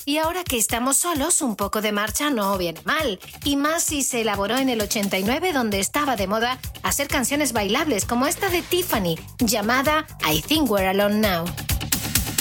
Y ahora que estamos solos, un poco de marcha no viene mal. Y más si se elaboró en el 89, donde estaba de moda hacer canciones bailables como esta de Tiffany, llamada I Think We're Alone Now.